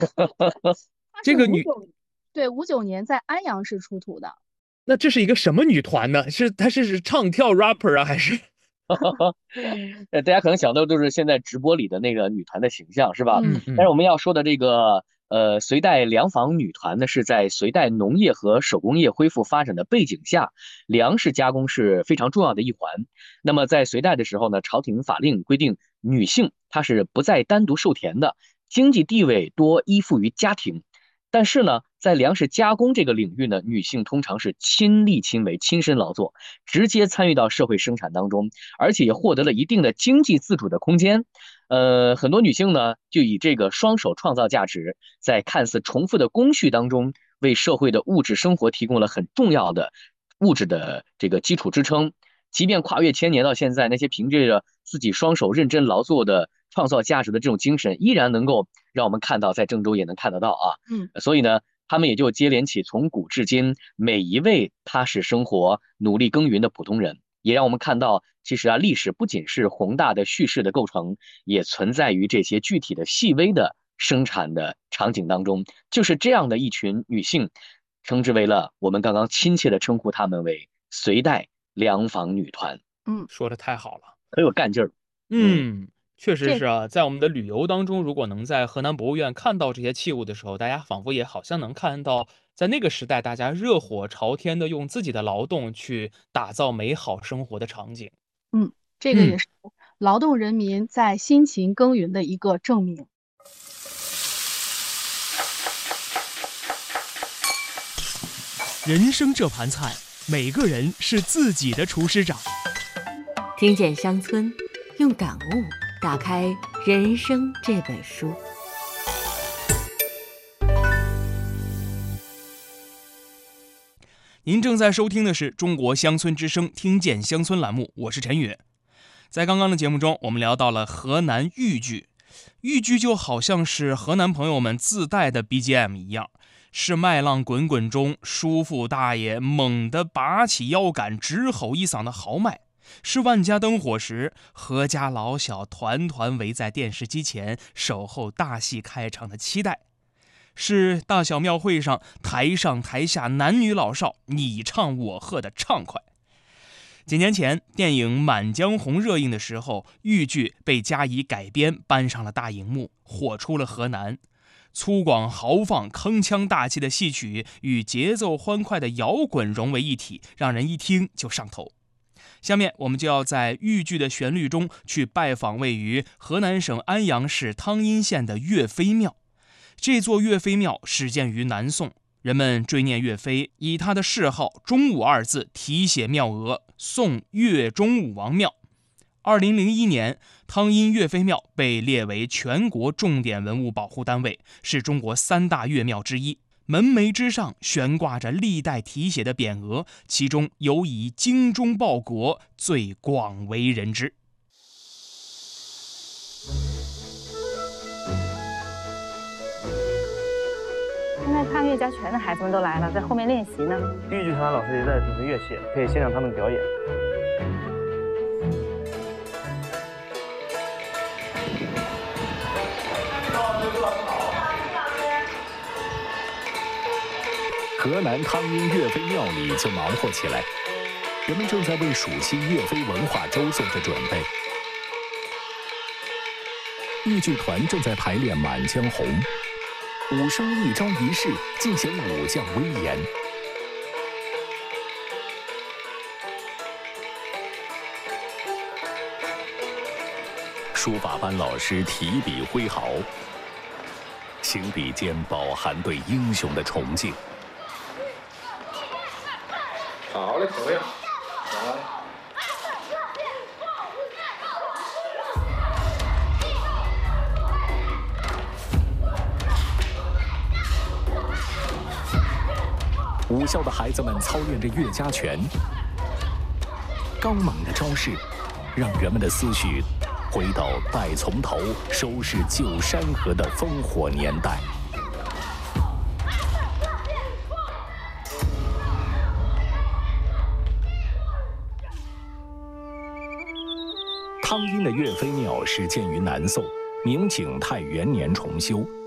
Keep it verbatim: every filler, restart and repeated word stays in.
她是这个女， 五九，对，五九年在安阳市出土的。 那这是一个什么女团呢？是她是唱跳 rapper 啊，还是？ 呃，大家可能想到都是现在直播里的那个女团的形象，是吧？ 嗯嗯嗯但是我们要说的这个呃隋代粮房女团呢，是在隋代农业和手工业恢复发展的背景下，粮食加工是非常重要的一环。那么在隋代的时候呢，朝廷法令规定，女性她是不再单独授田的，经济地位多依附于家庭。但是呢，在粮食加工这个领域呢，女性通常是亲力亲为、亲身劳作，直接参与到社会生产当中，而且也获得了一定的经济自主的空间。呃，很多女性呢，就以这个双手创造价值，在看似重复的工序当中，为社会的物质生活提供了很重要的物质的这个基础支撑。即便跨越千年到现在，那些凭借着自己双手认真劳作的创造价值的这种精神，依然能够让我们看到，在郑州也能看得到啊。 嗯， 所以呢，他们也就接连起从古至今每一位踏实生活、努力耕耘的普通人，也让我们看到，其实啊，历史不仅是宏大的叙事的构成，也存在于这些具体的细微的生产的场景当中。就是这样的一群女性，称之为了我们刚刚亲切的称呼她们为隋代粮房女团， 嗯， 说的太好了。 很有干劲儿。嗯。 嗯，确实这是啊，在我们的旅游当中，如果能在河南博物院看到这些器物的时候，大家仿佛也好像能看到，在那个时代，大家热火朝天的用自己的劳动去打造美好生活的场景。 嗯，这个也嗯， 是劳动人民在辛勤耕耘的一个证明。 人生这盘菜，每个人是自己的厨师长。 听见乡村，用感悟打开人生这本书。 您正在收听的是中国乡村之声听见乡村栏目，我是陈宇。在刚刚的节目中，我们聊到了河南豫剧，豫剧就好像是河南朋友们自带的 B G M 一样，是麦浪滚滚中叔父大爷猛地拔起腰杆直吼一嗓的豪迈，是万家灯火时阖家老小团团围在电视机前守候大戏开场的期待，是大小庙会上台上台下男女老少你唱我和的畅快。几年前电影《满江红》热映的时候，豫剧被加以改编搬上了大荧幕，火出了河南。粗犷豪放铿锵大气的戏曲与节奏欢快的摇滚融为一体，让人一听就上头。下面我们就要在豫剧的旋律中去拜访位于河南省安阳市汤阴县的岳飞庙。这座岳飞庙始建于南宋，人们追念岳飞，以他的谥号忠武二字题写庙额，宋岳忠武王庙。二零零一年，汤阴岳飞庙被列为全国重点文物保护单位，是中国三大岳庙之一。门楣之上悬挂着历代题写的匾额，其中尤以精忠报国最广为人知。 现在看岳家拳的孩子们都来了，在后面练习呢。 豫剧团老师也在准备乐器，可以先让他们表演。 河南汤阴岳飞庙里就忙活起来，人们正在为暑期岳飞文化周做着准备。豫剧团正在排练《满江红》，武生一招一式尽显武将威严。书法班老师提笔挥毫，行笔间饱含对英雄的崇敬。 好嘞，可以。来。 武校的孩子们操练着岳家拳，刚猛的招式，让人们的思绪回到待从头收拾旧山河的烽火年代。汤阴的岳飞庙始建于南宋，明景泰元年重修。